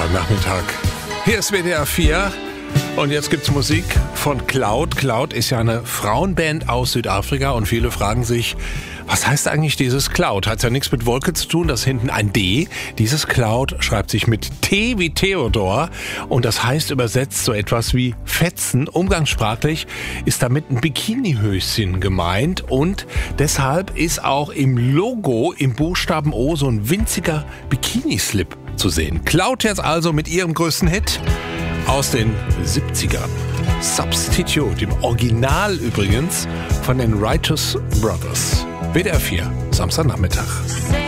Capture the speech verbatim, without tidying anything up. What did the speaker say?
Samstagnachmittag. Hier ist W D R vier und jetzt gibt's Musik von Cloud. Cloud ist ja eine Frauenband aus Südafrika und viele fragen sich, was heißt eigentlich dieses Cloud? Hat ja nichts mit Wolke zu tun, das ist hinten ein D. Dieses Cloud schreibt sich mit T wie Theodor und das heißt übersetzt so etwas wie Fetzen. Umgangssprachlich ist damit ein Bikinihöschen gemeint und deshalb ist auch im Logo im Buchstaben O so ein winziger Bikini-Slip zu sehen. Cloud jetzt also mit ihrem größten Hit aus den siebzigern. Substitute, im Original übrigens von den Righteous Brothers. W D R vier, Samstagnachmittag.